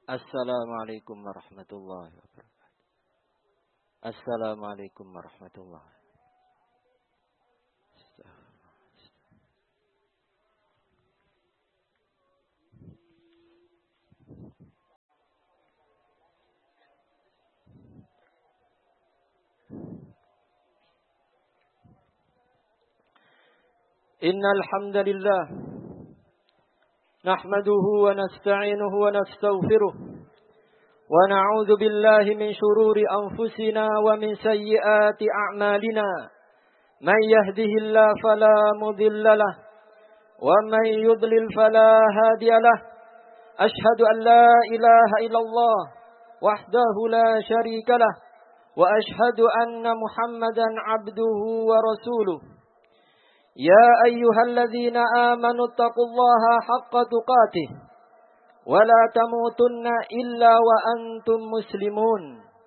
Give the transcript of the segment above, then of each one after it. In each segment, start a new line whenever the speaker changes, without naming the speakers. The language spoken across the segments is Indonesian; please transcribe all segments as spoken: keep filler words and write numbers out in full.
Assalamualaikum warahmatullahi wabarakatuh. Assalamualaikum warahmatullahi Innal hamdalillah nahmaduhu wa nasta'inuhu wa nastaghfiruh wa na'udzu billahi min shururi anfusina wa min sayyiati a'malina man yahdihillahu fala mudilla lahu wa man yudlil fala hadiya lahu ashhadu an la ilaha illallah wahdahu la syarika lahu wa ashhadu anna muhammadan abduhu wa rasuluh. يا أيها الذين آمنوا اتقوا الله حق تقاته ولا تموتن إلا وأنتم مسلمون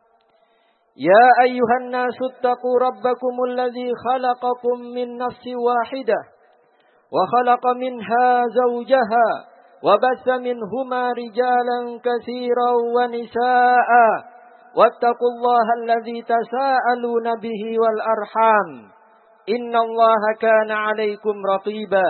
يا أيها الناس اتقوا ربكم الذي خلقكم من نفس واحدة وخلق منها زوجها وبث منهما رجالا كثيرا ونساء واتقوا الله الذي تساءلون به والأرحام إن الله كان عليكم رقيبا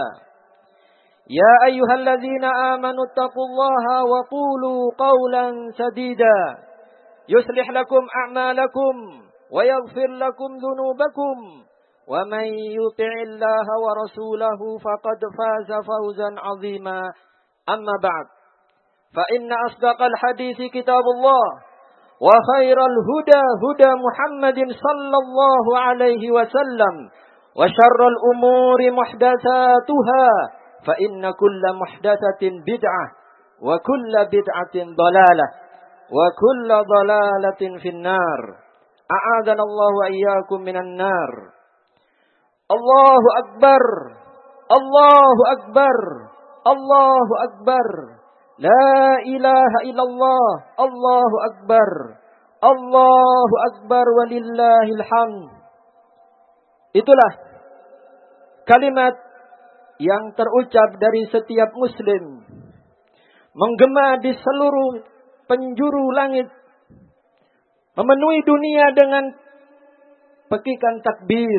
يا أيها الذين آمنوا اتقوا الله وقولوا قولا سديدا يصلح لكم أعمالكم ويغفر لكم ذنوبكم ومن يطع الله ورسوله فقد فاز فوزا عظيما أما بعد فإن أصدق الحديث كتاب الله وخير الهدى هدى محمد صلى الله عليه وسلم وشر الأمور محدثاتها فإن كل محدثة بدعة وكل بدعة ضلالة وكل ضلالة في النار أعاذنا الله وإياكم من النار الله أكبر الله أكبر الله أكبر لا إله إلا الله الله أكبر الله أكبر ولله الحمد. Itulah kalimat yang terucap dari setiap muslim, menggema di seluruh penjuru langit, memenuhi dunia dengan pekikan takbir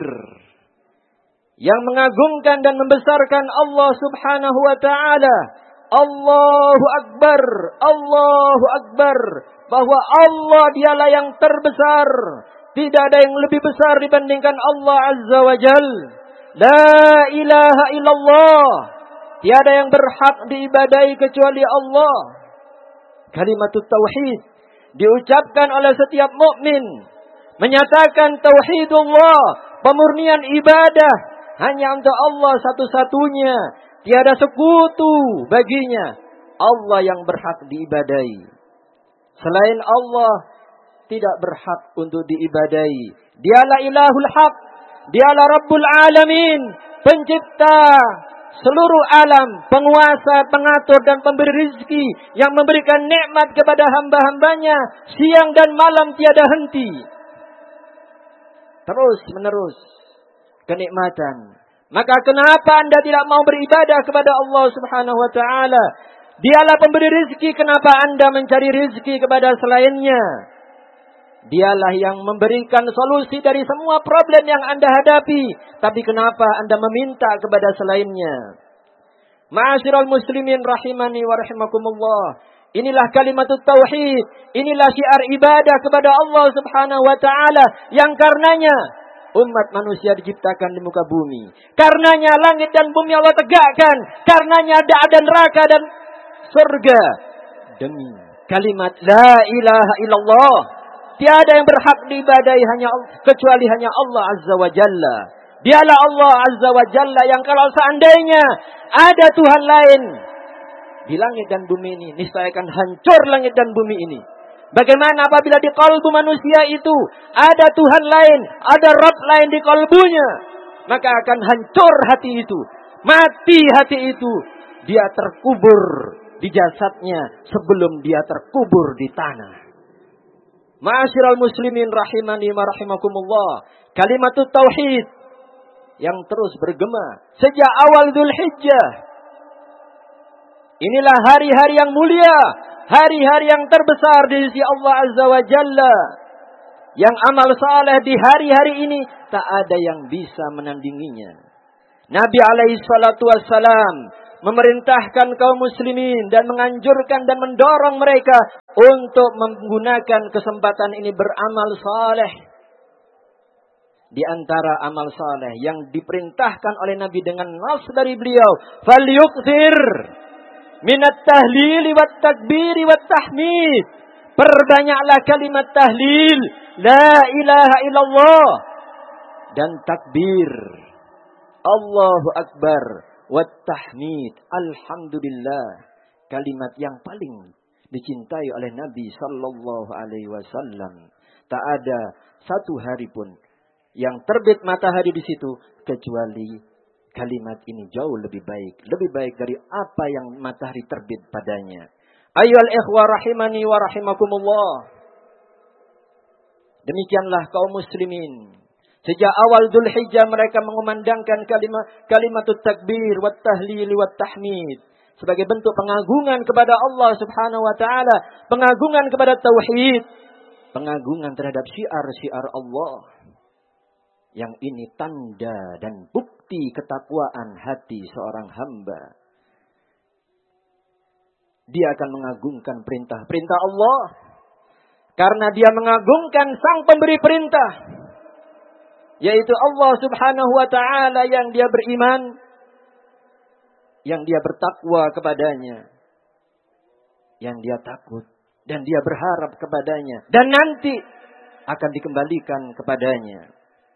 yang mengagungkan dan membesarkan Allah Subhanahu wa taala. Allahu Akbar, Allahu Akbar, bahwa Allah dialah yang terbesar. Tidak ada yang lebih besar dibandingkan Allah Azza wa Jal. La ilaha illallah. Tiada yang berhak diibadahi kecuali Allah. Kalimatut tauhid diucapkan oleh setiap mukmin, menyatakan tauhidullah, pemurnian ibadah hanya untuk Allah satu-satunya. Tiada sekutu baginya. Allah yang berhak diibadahi. Selain Allah tidak berhak untuk diibadahi. Dialah ilahul haq. Dialah Rabbul alamin, pencipta seluruh alam, penguasa, pengatur dan pemberi rizki, yang memberikan nikmat kepada hamba-hambanya siang dan malam tiada henti. Terus menerus kenikmatan. Maka kenapa Anda tidak mau beribadah kepada Allah Subhanahu wa taala? Dialah pemberi rizki, kenapa Anda mencari rizki kepada selainnya? Dialah yang memberikan solusi dari semua problem yang Anda hadapi. Tapi kenapa Anda meminta kepada selainnya? Ma'asyiral muslimin rahimani wa rahimakumullah. Inilah kalimatut tauhid. Inilah syiar ibadah kepada Allah Subhanahu wa taala, yang karenanya umat manusia diciptakan di muka bumi. Karenanya langit dan bumi Allah tegakkan. Karenanya ada ada neraka dan surga. Demi kalimat la ilaha illallah. Tiada yang berhak diibadahi hanya kecuali hanya Allah Azza wa Jalla. Dialah Allah Azza wa Jalla yang kalau seandainya ada Tuhan lain di langit dan bumi ini, niscaya akan hancur langit dan bumi ini. Bagaimana apabila di kalbu manusia itu ada Tuhan lain, ada Rabb lain di kalbunya, maka akan hancur hati itu, mati hati itu, dia terkubur di jasadnya sebelum dia terkubur di tanah. Ma'asyiral muslimin rahimani wa rahimakumullah. Kalimatut tauhid yang terus bergema sejak awal Dzulhijjah. Inilah hari-hari yang mulia, hari-hari yang terbesar di sisi Allah Azza wa Jalla. Yang amal saleh di hari-hari ini tak ada yang bisa menandinginya. Nabi alaihi salatu wassalam memerintahkan kaum muslimin dan menganjurkan dan mendorong mereka untuk menggunakan kesempatan ini beramal saleh. Di antara amal saleh yang diperintahkan oleh Nabi dengan nas dari beliau, falyukthir minat tahlili wat takbiri wat tahmid. Perbanyaklah kalimat tahlil, la ilaha illallah, dan takbir, Allahu akbar, wat tahmid, alhamdulillah. Kalimat yang paling dicintai oleh Nabi sallallahu alaihi wasallam. Tak ada satu hari pun yang terbit matahari di situ kecuali kalimat ini jauh lebih baik, lebih baik dari apa yang matahari terbit padanya. Ayyuhal ikhwah rahimani wa rahimakumullah. Demikianlah kaum muslimin. Sejak awal Dzulhijjah mereka mengumandangkan kalimat kalimatut takbir wat tahlil wat tahmid sebagai bentuk pengagungan kepada Allah Subhanahu wa taala, pengagungan kepada tauhid, pengagungan terhadap syiar-syiar Allah. Yang ini tanda dan bukti ketakwaan hati seorang hamba. Dia akan mengagungkan perintah-perintah Allah. Karena dia mengagungkan sang pemberi perintah. Yaitu Allah Subhanahu wa ta'ala yang dia beriman. Yang dia bertakwa kepadanya. Yang dia takut. Dan dia berharap kepadanya. Dan nanti akan dikembalikan kepadanya.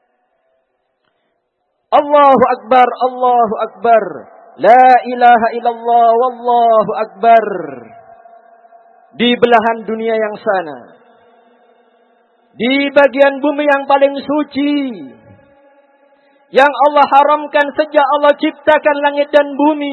Allahu Akbar, Allahu Akbar. La ilaha illallah, wallahu akbar. Di belahan dunia yang sana. Di bagian bumi yang paling suci. Yang Allah haramkan sejak Allah ciptakan langit dan bumi.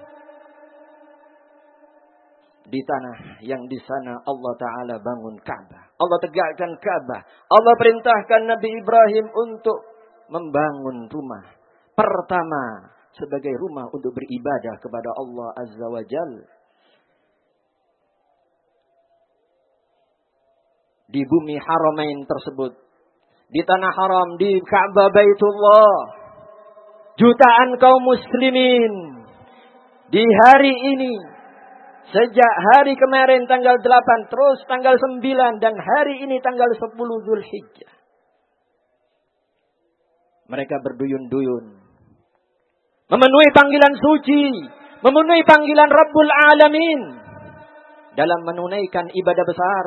Di tanah yang di sana Allah Ta'ala bangun Ka'bah. Allah tegakkan Ka'bah. Allah perintahkan Nabi Ibrahim untuk membangun rumah pertama sebagai rumah untuk beribadah kepada Allah Azza wa Jal. Di bumi Haramain tersebut, di tanah haram, di Ka'bah Baitullah, jutaan kaum muslimin di hari ini, sejak hari kemarin tanggal delapan, terus tanggal sembilan, dan hari ini tanggal sepuluh Dzulhijjah, mereka berduyun-duyun memenuhi panggilan suci, memenuhi panggilan Rabbul Alamin dalam menunaikan ibadah besar.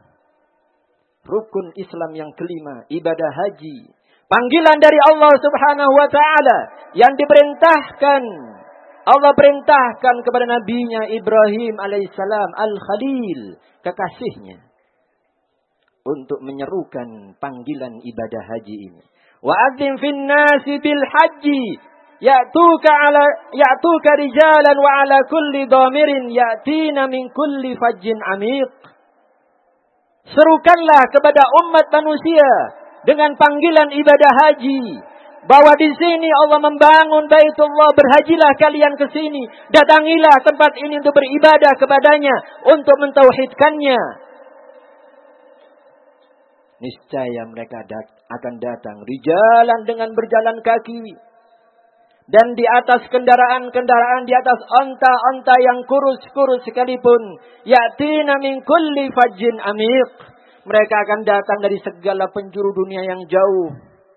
Rukun Islam yang kelima, ibadah haji. Panggilan dari Allah Subhanahu wa ta'ala yang diperintahkan. Allah perintahkan kepada nabinya Ibrahim alaihissalam, Al-Khalil, kekasihnya, untuk menyerukan panggilan ibadah haji ini. Wa'adzim fin nasi bil haji ya'tuka ala ya'tuka rijalan wa ala kulli dhamirin ya'tina min kulli fajjin amiq. Serukanlah kepada umat manusia dengan panggilan ibadah haji, bahwa di sini Allah membangun Baitullah, berhajilah kalian ke sini, datangilah tempat ini untuk beribadah kepadanya, untuk mentauhidkannya. Niscaya mereka dat- akan datang rijalan dengan berjalan kaki. Dan di atas kendaraan-kendaraan, di atas onta-onta yang kurus-kurus sekalipun. Ya'tina min kulli fajjin amiq. Mereka akan datang dari segala penjuru dunia yang jauh.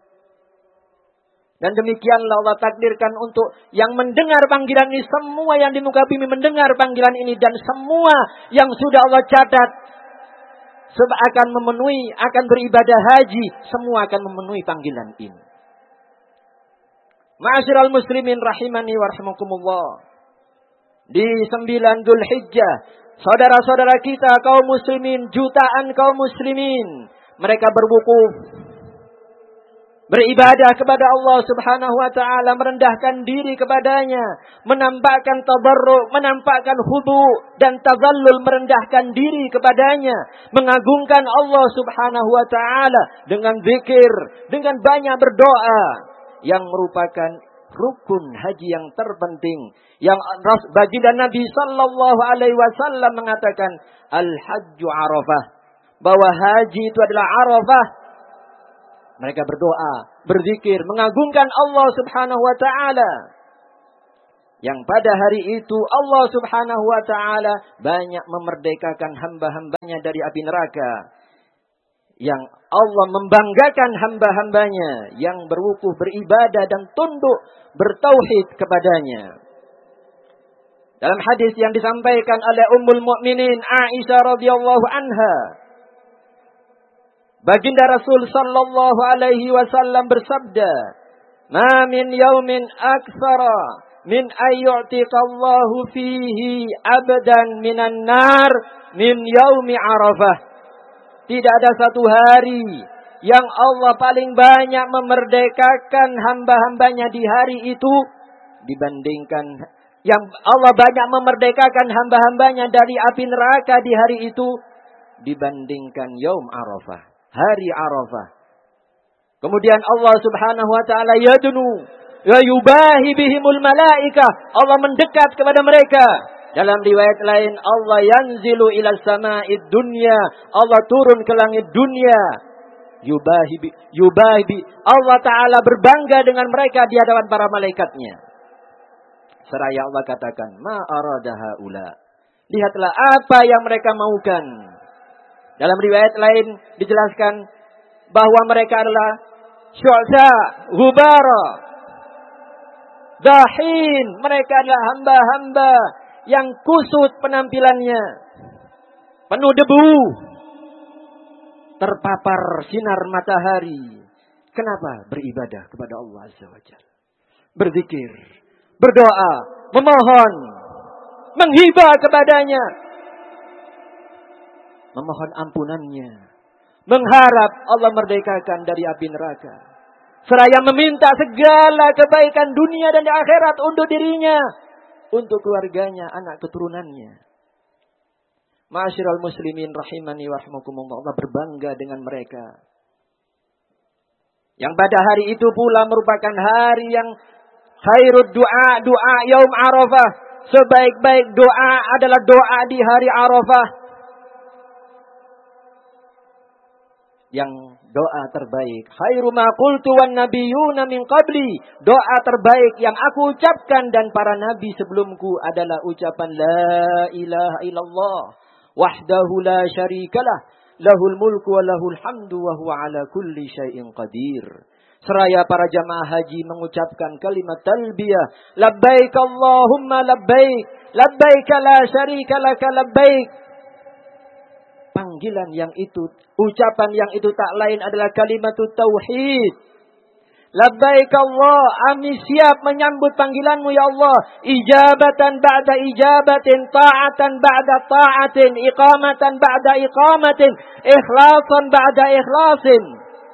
Dan demikianlah Allah takdirkan untuk yang mendengar panggilan ini. Semua yang di muka bumi mendengar panggilan ini. Dan semua yang sudah Allah catat sebab akan memenuhi, akan beribadah haji, semua akan memenuhi panggilan ini. Ma'asyiral muslimin rahimani wa rahimakumullah. Di sembilan Dzulhijjah, saudara-saudara kita kaum muslimin, jutaan kaum muslimin, mereka berwukuf, beribadah kepada Allah Subhanahu wa taala, merendahkan diri kepadanya, menampakkan tadarru', menampakkan khudu' dan tazallul, merendahkan diri kepadanya, mengagungkan Allah Subhanahu wa taala dengan zikir, dengan banyak berdoa, yang merupakan rukun haji yang terpenting. Yang baginda Nabi sallallahu alaihi wasallam mengatakan, al-hajju Arafah. Bahwa haji itu adalah Arafah. Mereka berdoa, berzikir, mengagungkan Allah subhanahu wa ta'ala. Yang pada hari itu Allah subhanahu wa ta'ala banyak memerdekakan hamba-hambanya dari api neraka. Yang Allah membanggakan hamba-hambanya yang berwukuh beribadah dan tunduk bertauhid kepadanya. Dalam hadis yang disampaikan oleh Ummul Mukminin Aisyah radhiyallahu anha, baginda Rasul sallallahu alaihi wasallam bersabda, "Ma min yaumin aktsara min ayyu'tiqallahu fihi abdan minan nar min yaumi Arafah." Tidak ada satu hari yang Allah paling banyak memerdekakan hamba-hambanya di hari itu dibandingkan yang Allah banyak memerdekakan hamba-hambanya dari api neraka di hari itu dibandingkan yaum Arafah, hari Arafah. Kemudian Allah Subhanahu wa taala yadnu ya yubahi bihimul malaika. Allah mendekat kepada mereka. Dalam riwayat lain Allah yanzilu ila sama'id dunya. Allah turun ke langit dunia. Yubahi bi, yubahi bi. Allah taala berbangga dengan mereka di hadapan para malaikatnya. Seraya Allah katakan, ma arada haula. Lihatlah apa yang mereka maukan. Dalam riwayat lain dijelaskan bahwa mereka adalah syu'sa, hubara, dahin. Mereka adalah hamba-hamba yang kusut penampilannya, penuh debu, terpapar sinar matahari. Kenapa? Beribadah kepada Allah Azza wa Jalla. Berzikir, berdoa, memohon, menghibah kepadanya, memohon ampunannya, mengharap Allah merdekakan dari api neraka. Seraya meminta segala kebaikan dunia dan akhirat untuk dirinya, untuk keluarganya, anak keturunannya. Ma'asyiral muslimin rahimani wa rahmakumullah. Allah berbangga dengan mereka. Yang pada hari itu pula merupakan hari yang khairud doa, doa yaum Arafah. Sebaik-baik doa adalah doa di hari Arafah. Yang doa terbaik, khairu ma qultu wan nabiyyuna min qabli, doa terbaik yang aku ucapkan dan para nabi sebelumku adalah ucapan la ilaha illallah wahdahu la syarikalah lahul mulku wa lahul hamdu wa huwa ala kulli syai'in qadir. Seraya para jamaah haji mengucapkan kalimat talbiyah, labbaik Allahumma labbaik, labbaik la syarika laka labbaik. Panggilan yang itu, ucapan yang itu tak lain adalah kalimat tauhid. Labbaik Allah, kami siap menyambut panggilanmu ya Allah. Ijabatan ba'da ijabatin, ta'atan ba'da ta'atin, iqamatan ba'da iqamatin, ikhlasan ba'da ikhlasin.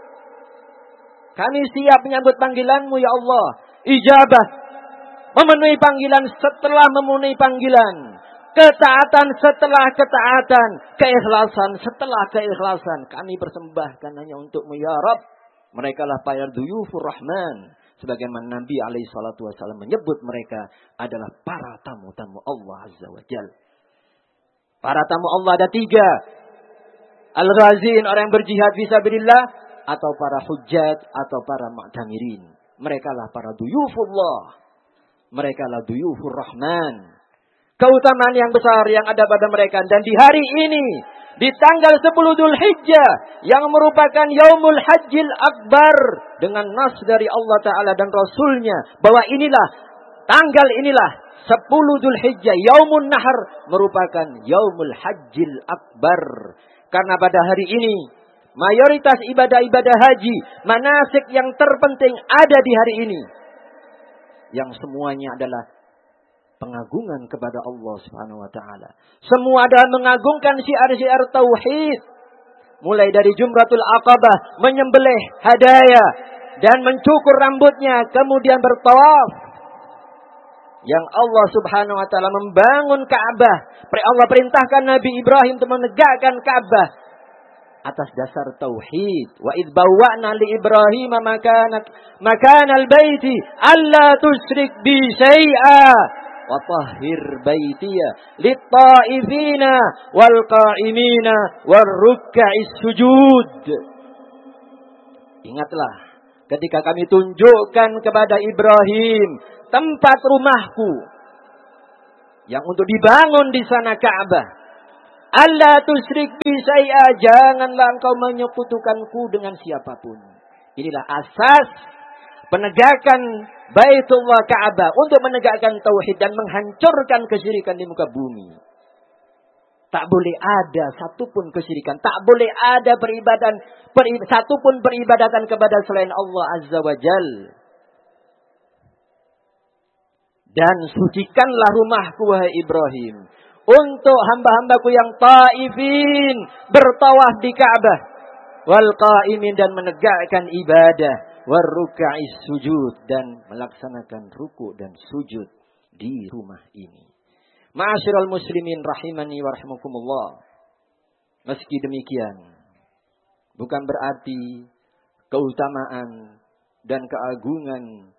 Kami siap menyambut panggilanmu ya Allah. Ijabah, memenuhi panggilan setelah memenuhi panggilan. Ketaatan setelah ketaatan, keikhlasan setelah keikhlasan. Kami persembahkan hanya untukmu ya Rabb. Mereka lah para duyufur Rahman. Sebagaimana Nabi alaihi salatu wasallam menyebut mereka adalah para tamu-tamu Allah Azza wa Jalla. Para tamu Allah ada tiga. Al-ghazin, orang yang berjihad fisabilillah, atau para hujjat, atau para mu'tamirin. Mereka lah para duyufullah. Mereka lah duyufur Rahman. Keutamaan yang besar yang ada pada mereka. Dan di hari ini, di tanggal sepuluh Dzulhijjah, yang merupakan Yaumul Hajjil Akbar, dengan nas dari Allah Ta'ala dan Rasulnya, bahwa inilah, tanggal inilah, sepuluh Dzulhijjah, Yaumun Nahar, merupakan Yaumul Hajjil Akbar. Karena pada hari ini, mayoritas ibadah-ibadah haji, manasik yang terpenting ada di hari ini. Yang semuanya adalah pengagungan kepada Allah Subhanahu wa taala. Semua adalah mengagungkan syiar-syiar tauhid. Mulai dari Jumratul Aqabah, menyembelih hadaya dan mencukur rambutnya, kemudian bertawaf. Yang Allah Subhanahu wa taala membangun Ka'bah. Allah perintahkan Nabi Ibrahim untuk menegakkan Ka'bah. atas dasar tauhid. Wa id bawwa'na li Ibrahim makana makanal baiti alla tusyrik bi syai'a wa tahhir baitiya lit-ta'ifina wal qa'imina war ruk'is sujud. Ingatlah ketika kami tunjukkan kepada Ibrahim tempat rumahku yang untuk dibangun di sana Ka'bah. Allah tusyrik bi syai'a, janganlah engkau menyekutukanku dengan siapapun. Inilah asas penegakan Baitullah Ka'bah untuk menegakkan tauhid dan menghancurkan kesyirikan di muka bumi. Tak boleh ada satupun kesyirikan, tak boleh ada peribadatan peri, satupun peribadatan kepada selain Allah Azza wa Jal. Dan sucikanlah rumahku wahai Ibrahim untuk hamba-hambaku yang taifin bertawaf di Ka'bah, wal qa'imin dan menegakkan ibadah, war ruk'is sujud dan melaksanakan ruku' dan sujud di rumah ini. Ma'asyiral muslimin rahimani wa rahimakumullah. Meski demikian, bukan berarti keutamaan dan keagungan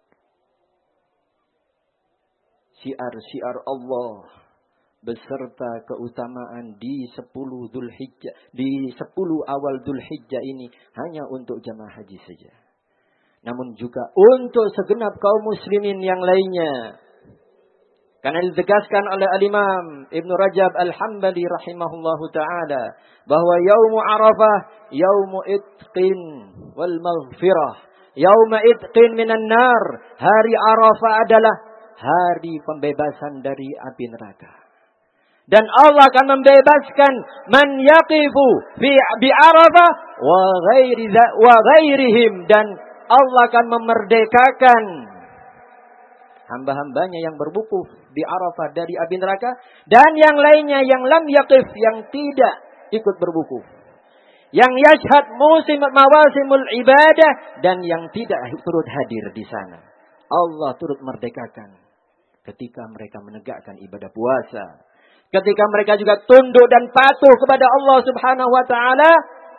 syiar-syiar Allah beserta keutamaan di sepuluh Dzulhijjah, di sepuluh awal Dzulhijjah ini hanya untuk jamaah haji saja. Namun juga untuk segenap kaum muslimin yang lainnya. Karena ditegaskan oleh Al-Imam Ibnu Rajab Al-Hambali rahimahullahu ta'ala bahwa yaumu Arafah yaumu itqin wal maghfirah, yauma itqin minan nar. Hari Arafah adalah hari pembebasan dari api neraka. Dan Allah akan membebaskan man yaqifu fi bi Arafah wa ghairi wa ghairihim, dan Allah akan memerdekakan hamba-hambanya yang berwukuf di Arafah dari api neraka dan yang lainnya yang lam yaqif, yang tidak ikut berwukuf, yang yashhad musim mawasimul ibadah dan yang tidak turut hadir di sana. Allah turut merdekakan ketika mereka menegakkan ibadah puasa. Ketika mereka juga tunduk dan patuh kepada Allah Subhanahu wa taala,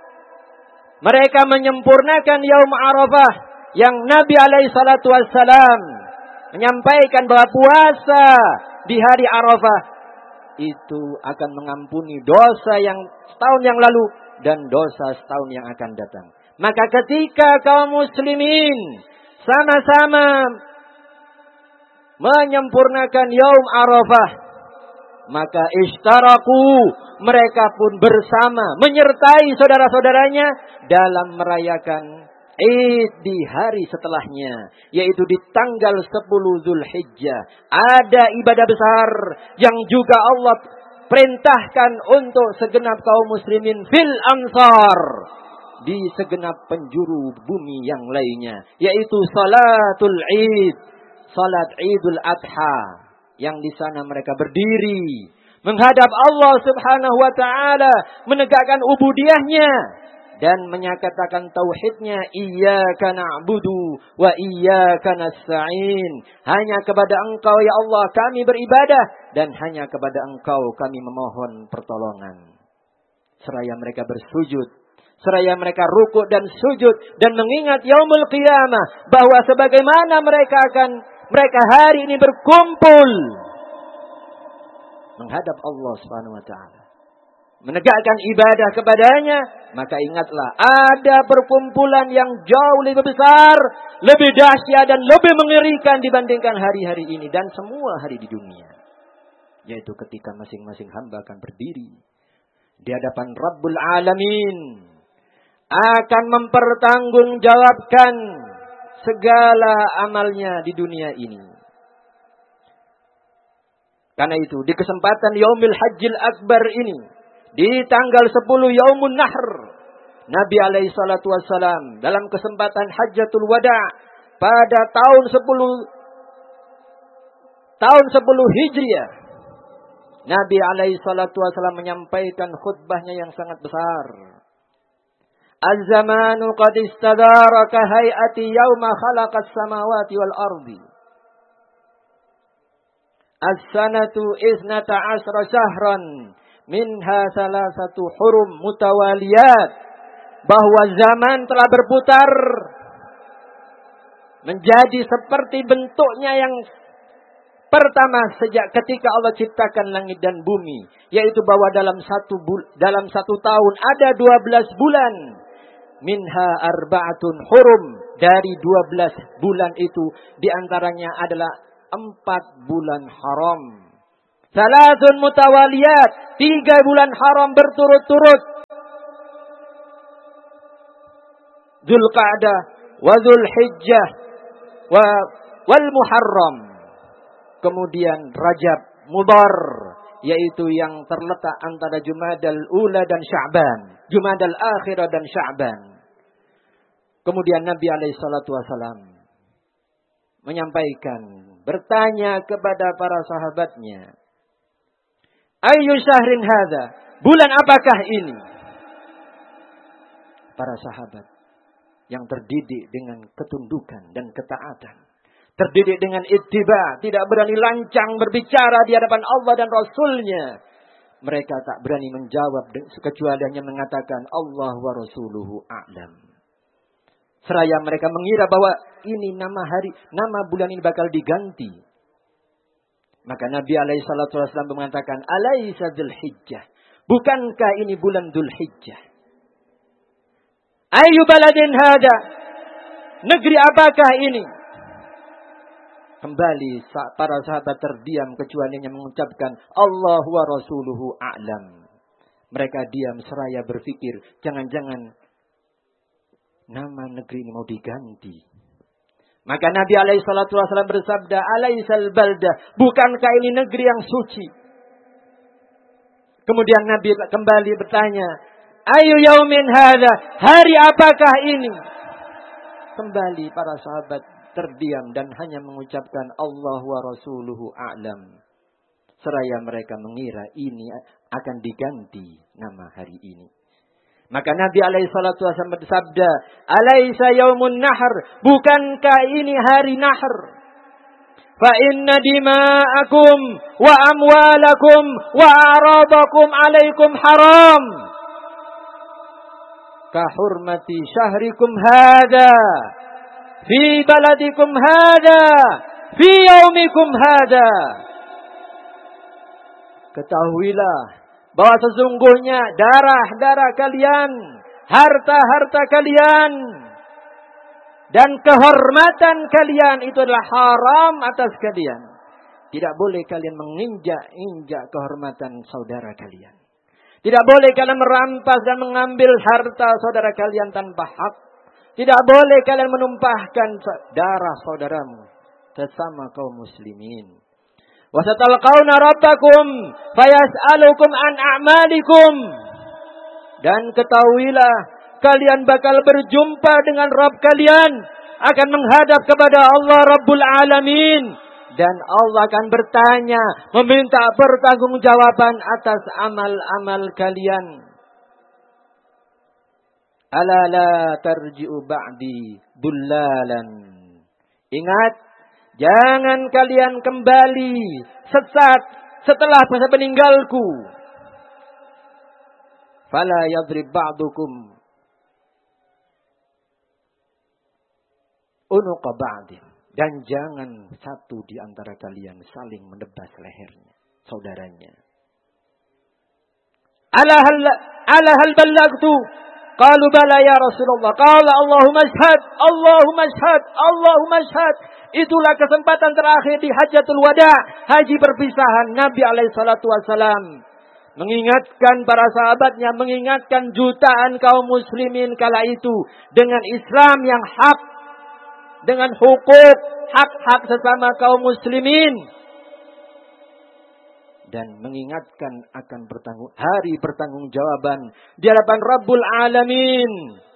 mereka menyempurnakan Yaum Arafah yang Nabi alaihi salatu wassalam menyampaikan bahwa puasa di hari Arafah itu akan mengampuni dosa yang setahun yang lalu dan dosa setahun yang akan datang. Maka ketika kaum muslimin sama-sama menyempurnakan Yaum Arafah, maka ishtaraku, mereka pun bersama menyertai saudara-saudaranya dalam merayakan Id di hari setelahnya, yaitu di tanggal sepuluh Dzulhijjah. Ada ibadah besar yang juga Allah perintahkan untuk segenap kaum muslimin fil amsar, di segenap penjuru bumi yang lainnya, yaitu salatul Id, salat Idul Adha. Yang di sana mereka berdiri menghadap Allah Subhanahu wa taala, menegakkan ubudiyahnya dan menyatakan tauhidnya, iyyaka na'budu wa iyyaka nasta'in. Hanya kepada Engkau ya Allah kami beribadah dan hanya kepada Engkau kami memohon pertolongan. Seraya mereka bersujud, seraya mereka rukuk dan sujud dan mengingat yaumul qiyamah, bahwa sebagaimana mereka akan mereka hari ini berkumpul menghadap Allah Subhanahu wa taala, menegakkan ibadah kepadanya, maka ingatlah ada perkumpulan yang jauh lebih besar, lebih dahsyat dan lebih mengerikan dibandingkan hari-hari ini dan semua hari di dunia, yaitu ketika masing-masing hamba akan berdiri di hadapan Rabbul Alamin, akan mempertanggungjawabkan segala amalnya di dunia ini. Karena itu di kesempatan Yaumil Hajjil Akbar ini, di tanggal sepuluh Yaumun Nahr, Nabi alaihi salatu wassalam dalam kesempatan Hajjatul Wada pada tahun sepuluh tahun sepuluh Hijriah, Nabi alaihi salatu wassalam menyampaikan khutbahnya yang sangat besar. Az-zamanu qad istadara ka hay'ati yauma khalaqas samawati wal ardi. As-sanatu isnata asra syahran minha salasatu hurum mutawaliyat bahwa zaman telah berputar menjadi seperti bentuknya yang pertama sejak ketika Allah ciptakan langit dan bumi, yaitu bahwa dalam satu bul dalam satu tahun ada dua belas bulan. Minha arba'atun hurum, dari dua belas bulan itu diantaranya adalah empat bulan haram. Salasun mutawaliyat, tiga bulan haram berturut-turut. Dzulqa'dah wa Dzulhijjah wa wal Muharram. Kemudian Rajab, Mudhar, yaitu yang terletak antara Jumadal Ula dan Sya'ban, Jumadal Akhirah dan Sya'ban. Kemudian Nabi alaihi salatu wasalam menyampaikan, bertanya kepada para sahabatnya, "Ayyu syahrin hadza?" Bulan apakah ini? Para sahabat yang terdidik dengan ketundukan dan ketaatan, terdidik dengan ittiba, tidak berani lancang berbicara di hadapan Allah dan Rasulnya. Mereka tak berani menjawab kecuali hanya mengatakan Allah wa rasuluhu a'lam. Seraya mereka mengira bahwa ini nama hari, nama bulan ini bakal diganti. Maka Nabi alaihi salatu wasallam mengatakan, "Alaisa Dzulhijjah?" Bukankah ini bulan Dzulhijjah? Ayu baladin hada? Negeri apakah ini? Kembali para sahabat terdiam kecuali hanya mengucapkan Allah wa rasuluhu a'lam. Mereka diam seraya berpikir, jangan-jangan nama negeri ini mau diganti. Maka Nabi alaihi salatu wasallam bersabda, "Alaisal baldah?" Bukankah ini negeri yang suci? Kemudian Nabi kembali bertanya, "Ayu yaumin hadza?" Hari apakah ini? Kembali para sahabat terdiam dan hanya mengucapkan Allah wa rasuluhu a'lam. Seraya mereka mengira ini akan diganti nama hari ini. Maka Nabi alaihi salatu wasallam bersabda, "Alaisa yaumun nahr?" Bukankah ini hari nahr? Fa inna dima'akum wa amwalakum wa a'radakum alaikum haram. Ka hurmati syahrikum hada fi baladikum hada fi yaumikum hada. Ketahuilah bahwa sesungguhnya darah-darah kalian, harta-harta kalian, dan kehormatan kalian itu adalah haram atas kalian. Tidak boleh kalian menginjak-injak kehormatan saudara kalian. Tidak boleh kalian merampas dan mengambil harta saudara kalian tanpa hak. Tidak boleh kalian menumpahkan darah saudaramu sesama kaum muslimin. Wasatalqauna rabbakum fayas'alukum an a'malikum. Dan ketahuilah kalian bakal berjumpa dengan Rabb kalian, akan menghadap kepada Allah Rabbul Alamin, dan Allah akan bertanya, meminta pertanggungjawaban atas amal-amal kalian. Ala la tarji'u ba'di dullalan. Ingat, jangan kalian kembali sesat setelah masa peninggalku. Fala yadrib ba'dukum unuqa ba'din. Dan jangan satu di antara kalian saling menebas lehernya saudaranya. Ala hal ala hal ballagtu? Qalu bala ya Rasulullah. Qala Allahumma ashhad, Allahumma ashhad, Allahumma ashhad. Itulah kesempatan terakhir di Hajjatul Wada, haji perpisahan. Nabi alaihi salatu wasalam mengingatkan para sahabatnya, mengingatkan jutaan kaum muslimin kala itu dengan Islam yang hak, dengan hukuk, hak-hak sesama kaum muslimin. Dan mengingatkan akan bertanggung, hari pertanggungjawaban di hadapan Rabbul Alamin.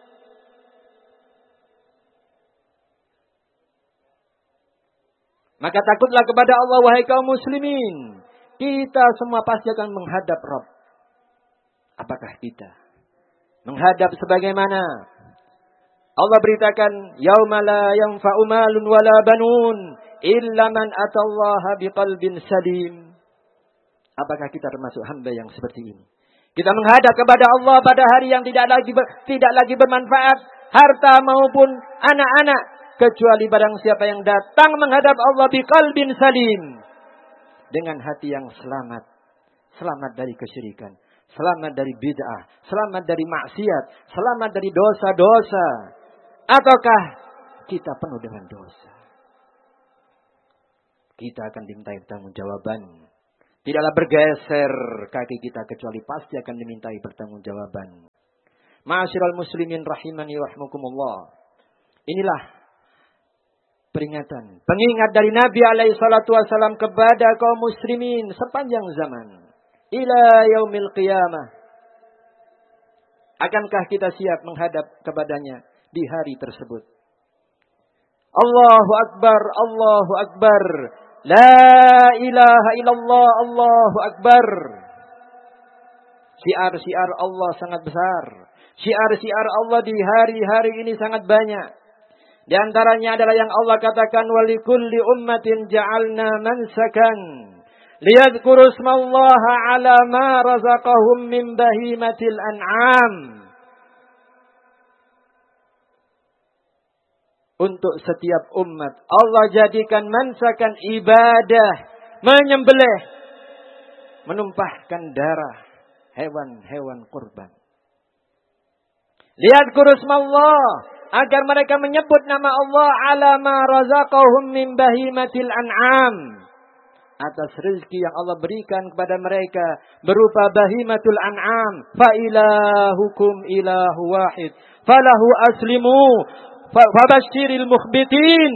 Maka takutlah kepada Allah wahai kaum muslimin. Kita semua pasti akan menghadap Rabb. Apakah kita menghadap sebagaimana Allah beritakan, yauma la yanfa'u malun wala banun illa man atallaha biqalbin salim. Apakah kita termasuk hamba yang seperti ini? Kita menghadap kepada Allah pada hari yang tidak lagi ber, tidak lagi bermanfaat harta maupun anak-anak, kecuali barang siapa yang datang menghadap Allah biqalbin salim, dengan hati yang selamat, selamat dari kesyirikan, selamat dari bid'ah, selamat dari maksiat, selamat dari dosa-dosa. Ataukah kita penuh dengan dosa? Kita akan dimintai pertanggungjawaban. Tidaklah bergeser kaki kita kecuali pasti akan dimintai pertanggungjawaban. Ma'asyiral muslimin rahimani wa rahmakumullah. Inilah peringatan, pengingat dari Nabi alaihi salatu wasallam kepada kaum muslimin sepanjang zaman. Ila yaumil qiyamah. Akankah kita siap menghadap kepadanya di hari tersebut? Allahu Akbar, Allahu Akbar. La ilaha illallah, Allahu Akbar. Syiar-syiar Allah sangat besar. Syiar-syiar Allah di hari-hari ini sangat banyak. Di antaranya adalah yang Allah katakan, walikulli ummatin ja'alna mansakan liyadhkuru ismallaha ala ma razaqahum min bahimatil an'am. Untuk setiap umat Allah jadikan mansakan ibadah, menyembelih, menumpahkan darah hewan-hewan kurban. Lihat kurusmallah, agar mereka menyebut nama Allah ala ma razaqahum min bahimatil an'am, atas rezeki yang Allah berikan kepada mereka berupa bahimatul an'am. Fa ilahukum ilahu wahid falahu aslimu fabashiril mukhbitin.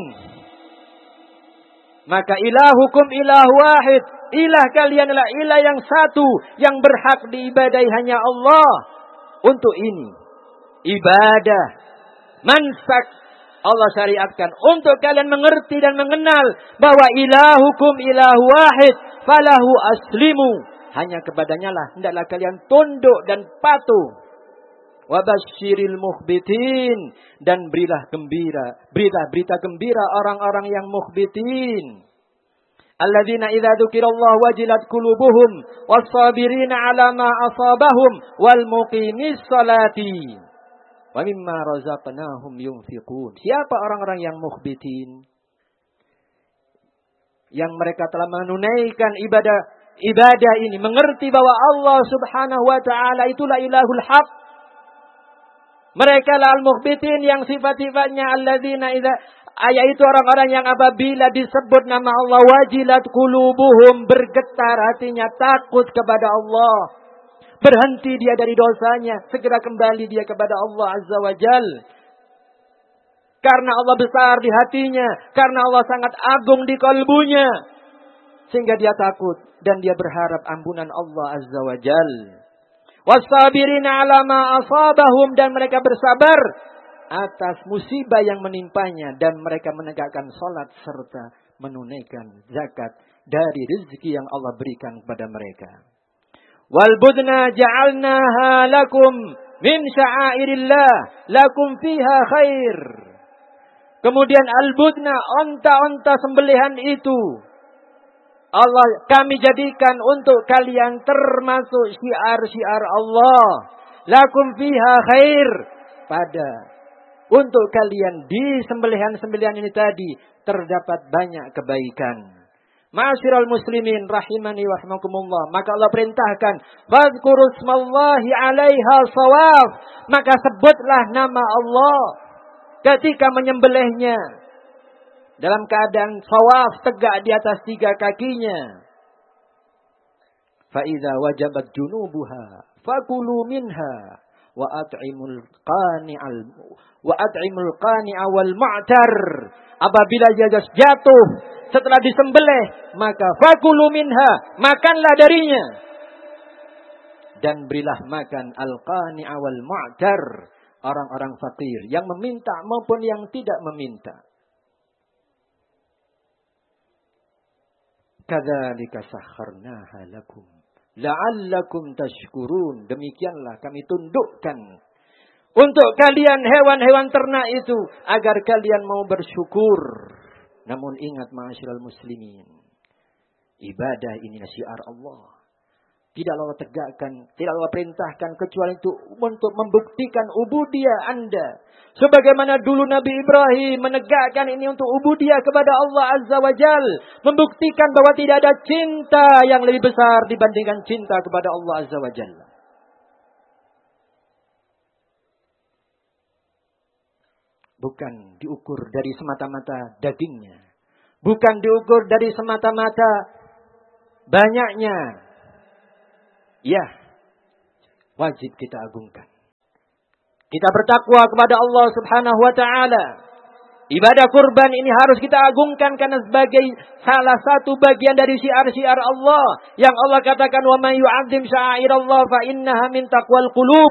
Maka ilahukum ilahu wahid, ilah kalian adalah ilah yang satu, yang berhak diibadahi hanya Allah. Untuk ini ibadah mansak Allah syariatkan untuk kalian mengerti dan mengenal bahwa ilahukum ilahu wahid falahu aslimu, hanya kepadanya lah hendaklah kalian tunduk dan patuh. Wabashiril mukhbitin, dan berilah gembira, berilah berita gembira orang-orang yang mukhbitin. Alladzina idza dzukirallahu wajilat qulubuhum was-sabirina 'ala ma asabahum wal muqimis salati wa mimma razaqnahum yunfiqun. Siapa orang-orang yang mukhbitin? Yang mereka telah menunaikan ibadah ibadah ini, mengerti bahwa Allah Subhanahu wa taala itulah ilahul haq. Mereka lah al-mukhbitin yang sifat-sifatnya alladzina idza, yaitu orang-orang yang apabila disebut nama Allah wajilat qulubuhum, bergetar hatinya, takut kepada Allah. Berhenti dia dari dosanya, segera kembali dia kepada Allah Azza wa Jal. Karena Allah besar di hatinya, karena Allah sangat agung di kalbunya, sehingga dia takut dan dia berharap ampunan Allah Azza wa Jal. Wasabirina 'ala ma asabahum, dan mereka bersabar atas musibah yang menimpanya, dan mereka menegakkan salat serta menunaikan zakat dari rezeki yang Allah berikan kepada mereka. Wal budna ja'alnaha lakum min sya'airillah lakum fiha khair. Kemudian al-budna, onta-onta sembelihan itu Allah kami jadikan untuk kalian termasuk syiar-syiar Allah. Lakum fiha khair, pada untuk kalian di sembelihan-sembelihan ini tadi terdapat banyak kebaikan. Ma'asyiral muslimin rahimani wa rahmakumullah. Maka Allah perintahkan, fadhkuru ismallahi 'alaiha shawaf, maka sebutlah nama Allah ketika menyembelihnya dalam keadaan shawaf, tegak di atas tiga kakinya. Fa idza wajabat junubuha fakulu minha wa at'imul qani'al wa at'imul qani'a wal mu'tar. Apabila dia jatuh setelah disembelih, maka fakulu minha, makanlah darinya, dan berilah makan al-qani'a wal mu'tar, orang-orang fakir yang meminta maupun yang tidak meminta. Kadzalika sakharnaha lakum la'allakum tashkurun. Demikianlah kami tundukkan untuk kalian hewan-hewan ternak itu agar kalian mau bersyukur. Namun ingat ma'asyiral muslimin, ibadah ini syiar Allah. Tidak Allah tegakkan, tidak Allah perintahkan kecuali itu untuk membuktikan ubudiyah Anda. Sebagaimana dulu Nabi Ibrahim menegakkan ini untuk ubudiyah kepada Allah Azza wa Jal. Membuktikan bahwa tidak ada cinta yang lebih besar dibandingkan cinta kepada Allah Azza wa Jal. Bukan diukur dari semata-mata dagingnya. Bukan diukur dari semata-mata banyaknya. Ya, wajib kita agungkan. Kita bertakwa kepada Allah Subhanahu wa taala. Ibadah kurban ini harus kita agungkan karena sebagai salah satu bagian dari syiar-syiar Allah yang Allah katakan wa may yu'azzim sya'airallah fa innaha min taqwal qulub.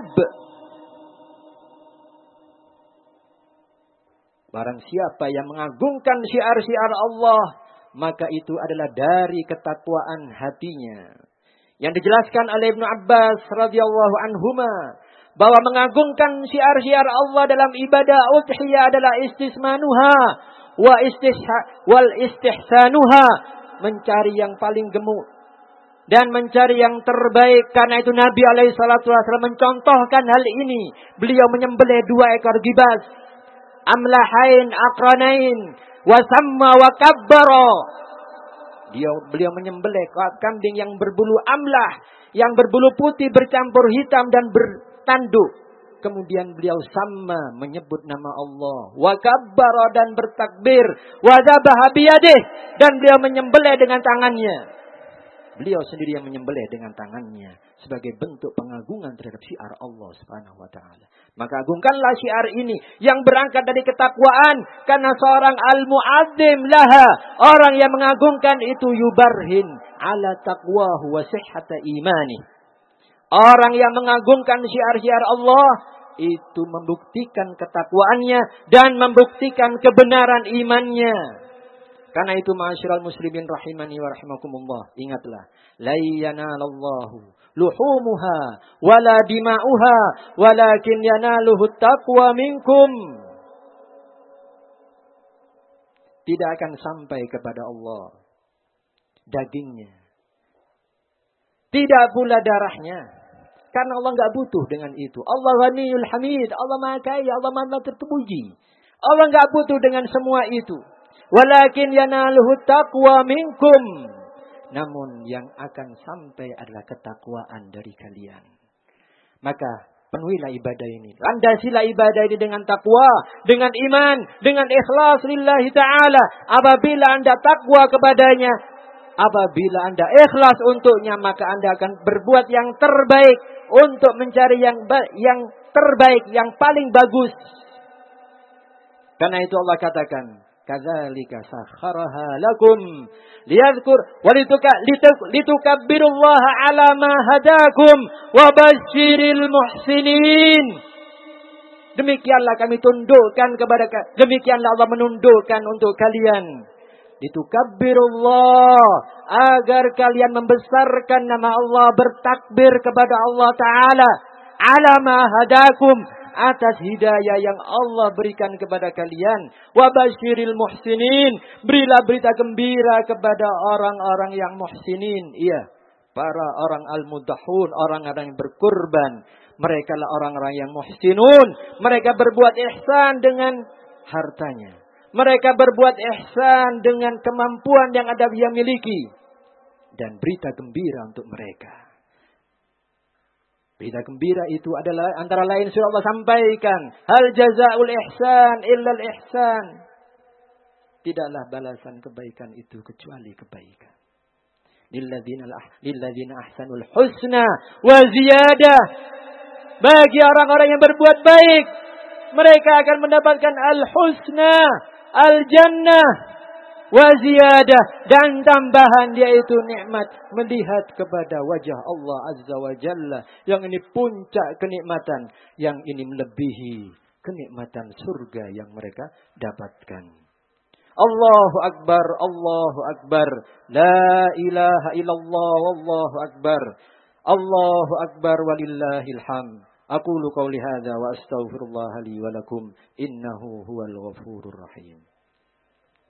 Barang siapa yang mengagungkan syiar-syiar Allah, maka itu adalah dari ketakwaan hatinya. Yang dijelaskan oleh Ibnu Abbas radhiyallahu anhuma bahwa mengagungkan syiar-syiar Allah dalam ibadah udhiyah adalah istismanuha wa istisha wal istihsanuha, mencari yang paling gemuk dan mencari yang terbaik. Karena itu Nabi alaihi salatu wasallam mencontohkan hal ini. Beliau menyembelih dua ekor gibas, amlahain aqranain wa samma wa kabbara. Dia, beliau menyembelih kambing yang berbulu amlah, yang berbulu putih bercampur hitam dan bertanduk. Kemudian beliau sama menyebut nama Allah. Wa kabbara dan bertakbir. Wa dzabaha biyadih dan beliau menyembelih dengan tangannya. Beliau sendiri yang menyembelih dengan tangannya sebagai bentuk pengagungan terhadap syiar Allah Subhanahu wa taala. Maka agungkanlah syiar ini yang berangkat dari ketakwaan, karena seorang al-mu'azzim laha, orang yang mengagungkan itu yubarhin ala taqwahu wa sihhata imani. Orang yang mengagungkan syiar-syiar Allah itu membuktikan ketakwaannya dan membuktikan kebenaran imannya. Karena itu ma'asyiral muslimin rahimani wa rahimakumullah, ingatlah, la yanalallahu luhumuha wala dima'uha walakin yanaluhu taqwa minkum. Tidak akan sampai kepada Allah dagingnya, tidak pula darahnya, karena Allah enggak butuh dengan itu. Allah Ghaniyul Hamid, Allah Maha Kaya, Allah Maha terpuji. Allah enggak butuh dengan semua itu. Walakin yanaluhu taqwa minkum. Namun yang akan sampai adalah ketakwaan dari kalian. Maka penuhilah ibadah ini. Landasilah ibadah ini dengan takwa, dengan iman, dengan ikhlas lillahi ta'ala. Apabila Anda takwa kepadanya, apabila Anda ikhlas untuknya, maka Anda akan berbuat yang terbaik untuk mencari yang yang terbaik, yang paling bagus. Karena itu Allah katakan, kadzalika sakharaha lakum liyadhkur wa litukabbirullaha ala ma hadakum wa basyiril muhsinin. Demikianlah kami tundukkan kepada demikianlah Allah menundukkan untuk kalian. Litukabbirullah, agar kalian membesarkan nama Allah, bertakbir kepada Allah Ta'ala ala ma hadakum, atas hidayah yang Allah berikan kepada kalian. Wa basyiril muhsinin, berilah berita gembira kepada orang-orang yang muhsinin. Iya, para orang al-mudahun, orang-orang yang berkurban. Mereka lah orang-orang yang muhsinun. Mereka berbuat ihsan dengan hartanya. Mereka berbuat ihsan dengan kemampuan yang ada yang miliki. Dan berita gembira untuk mereka. Berita gembira itu adalah antara lain sudah Allah sampaikan. Hal jazaa'ul ihsan illal ihsan. Tidaklah balasan kebaikan itu kecuali kebaikan. Lilladzina ahsanul husna wa ziyadah. Bagi orang-orang yang berbuat baik, mereka akan mendapatkan al-husna, al-jannah, wa ziyadah, dan tambahan yaitu nikmat melihat kepada wajah Allah Azza wa Jalla, yang ini puncak kenikmatan, yang ini melebihi kenikmatan surga yang mereka dapatkan. Allahu Akbar, Allahu Akbar, la ilaha illallah, wallahu Akbar, Allahu Akbar walillahil hamd. Aqulu qawli hadza wa astaghfirullah li wa lakum innahu huwal ghafurur rahim.